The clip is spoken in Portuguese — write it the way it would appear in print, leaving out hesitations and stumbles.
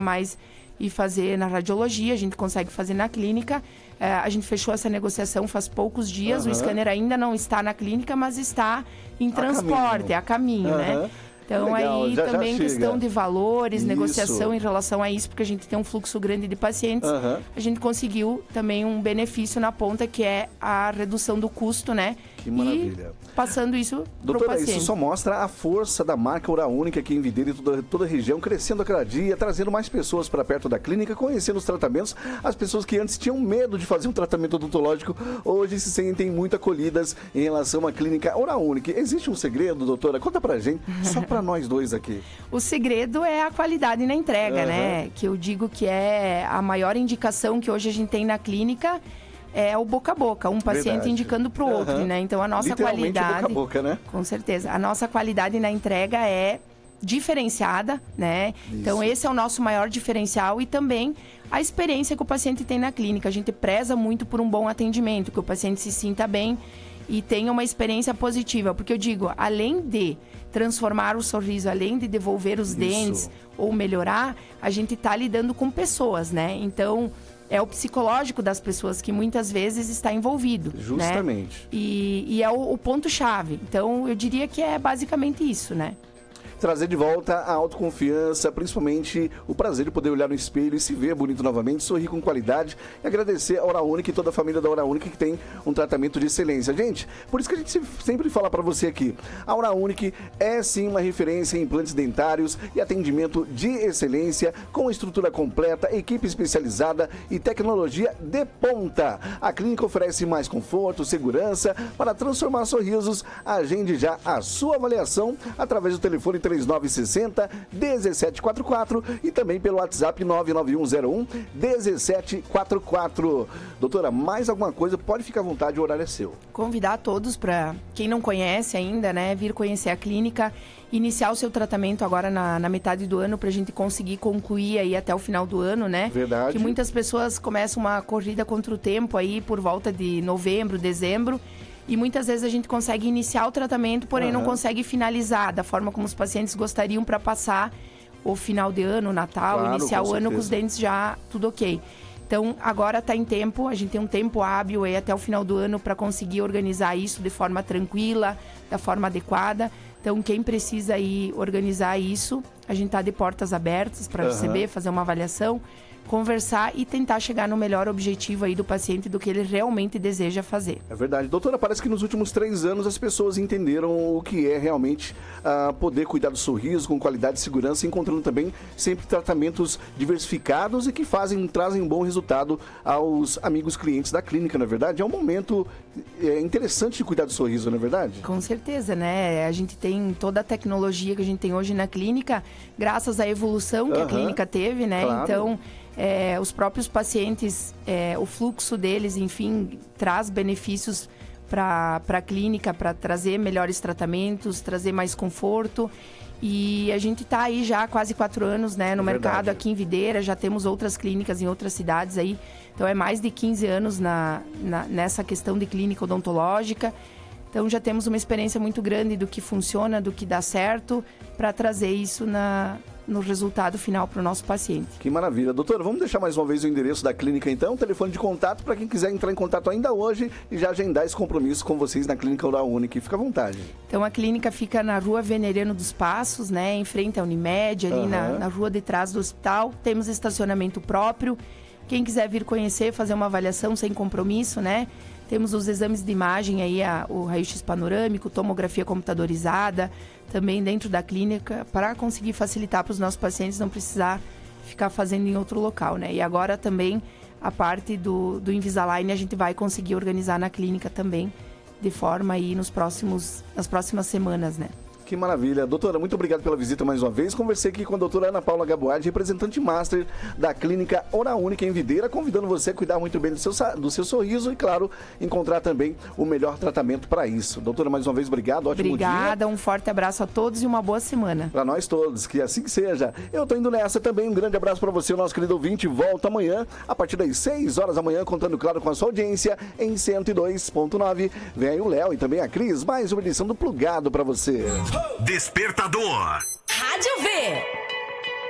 mais ir fazer na radiologia, a gente consegue fazer na clínica. A gente fechou essa negociação faz poucos dias, o scanner ainda não está na clínica, mas está em transporte, a caminho, né? Então, legal, aí também questão de valores, negociação em relação a isso, porque a gente tem um fluxo grande de pacientes. A gente conseguiu também um benefício na ponta, que é a redução do custo, né? Que maravilha. E passando isso para o paciente. Isso só mostra a força da marca Oral-Única aqui em Videira e toda a região, crescendo a cada dia, trazendo mais pessoas para perto da clínica, conhecendo os tratamentos. As pessoas que antes tinham medo de fazer um tratamento odontológico, hoje se sentem muito acolhidas em relação à clínica Oral-Única. Existe um segredo, doutora? Conta pra gente, só para nós dois aqui. O segredo é a qualidade na entrega, né? Que eu digo que é a maior indicação que hoje a gente tem na clínica, é o boca a boca, um paciente indicando para o outro, né? Então, a nossa qualidade... boca a boca, né? Com certeza. A nossa qualidade na entrega é diferenciada, né? Isso. Então, esse é o nosso maior diferencial e também a experiência que o paciente tem na clínica. A gente preza muito por um bom atendimento, que o paciente se sinta bem e tenha uma experiência positiva. Porque eu digo, além de transformar o sorriso, além de devolver os dentes ou melhorar, a gente está lidando com pessoas, né? Então... é o psicológico das pessoas que muitas vezes está envolvido. Justamente. Né? E é o ponto-chave. Então, eu diria que é basicamente isso, né? Trazer de volta a autoconfiança, principalmente o prazer de poder olhar no espelho e se ver bonito novamente, sorrir com qualidade e agradecer a Oral-Única e toda a família da Oral-Única que tem um tratamento de excelência. Gente, por isso que a gente sempre fala para você aqui, a Oral-Única é sim uma referência em implantes dentários e atendimento de excelência, com estrutura completa, equipe especializada e tecnologia de ponta. A clínica oferece mais conforto, segurança para transformar sorrisos. Agende já a sua avaliação através do telefone 3960-1744 e também pelo WhatsApp 99101-1744. Doutora, mais alguma coisa? Pode ficar à vontade, o horário é seu. Convidar todos para, quem não conhece ainda, né, vir conhecer a clínica, iniciar o seu tratamento agora na metade do ano para a gente conseguir concluir aí até o final do ano, né? Verdade. Que muitas pessoas começam uma corrida contra o tempo aí por volta de novembro, dezembro. E muitas vezes a gente consegue iniciar o tratamento, porém não consegue finalizar da forma como os pacientes gostariam para passar o final de ano, o Natal, iniciar o ano com os dentes já tudo ok. Então, agora está em tempo, a gente tem um tempo hábil aí até o final do ano para conseguir organizar isso de forma tranquila, da forma adequada. Então, quem precisa aí organizar isso, a gente está de portas abertas para receber, fazer uma avaliação, conversar e tentar chegar no melhor objetivo aí do paciente, do que ele realmente deseja fazer. É verdade. Doutora, parece que nos últimos 3 anos as pessoas entenderam o que é realmente poder cuidar do sorriso com qualidade e segurança, encontrando também sempre tratamentos diversificados e que trazem um bom resultado aos amigos clientes da clínica, não é verdade? É um momento interessante de cuidar do sorriso, não é verdade? Com certeza, né? A gente tem toda a tecnologia que a gente tem hoje na clínica, graças à evolução que a clínica teve, né? Claro. Então, os próprios pacientes, o fluxo deles, enfim, traz benefícios para a clínica, para trazer melhores tratamentos, trazer mais conforto. E a gente está aí já há quase 4 anos, né, no mercado aqui em Videira, já temos outras clínicas em outras cidades aí. Então, é mais de 15 anos nessa questão de clínica odontológica. Então, já temos uma experiência muito grande do que funciona, do que dá certo, para trazer isso no resultado final para o nosso paciente. Que maravilha. Doutora, vamos deixar mais uma vez o endereço da clínica, então, telefone de contato para quem quiser entrar em contato ainda hoje e já agendar esse compromisso com vocês na Clínica Oral-Única. Fica à vontade. Então, a clínica fica na Rua Veneriano dos Passos, né, em frente à Unimed, ali na rua de trás do hospital. Temos estacionamento próprio. Quem quiser vir conhecer, fazer uma avaliação sem compromisso, né? Temos os exames de imagem aí, o raio-x panorâmico, tomografia computadorizada, também dentro da clínica, para conseguir facilitar para os nossos pacientes não precisar ficar fazendo em outro local, né? E agora também a parte do Invisalign a gente vai conseguir organizar na clínica também, de forma aí nas próximas semanas, né? Que maravilha. Doutora, muito obrigado pela visita mais uma vez. Conversei aqui com a doutora Ana Paula Gaboardi, representante master da Clínica Oral-Única em Videira, convidando você a cuidar muito bem do seu sorriso e, claro, encontrar também o melhor tratamento para isso. Doutora, mais uma vez, obrigado. Ótimo dia. Obrigada, um forte abraço a todos e uma boa semana. Para nós todos, que assim que seja. Eu tô indo nessa também. Um grande abraço para você, nosso querido ouvinte. Volta amanhã, a partir das 6 horas da manhã, contando, claro, com a sua audiência em 102.9. Vem aí o Léo e também a Cris, mais uma edição do Plugado para você. Despertador. Rádio V.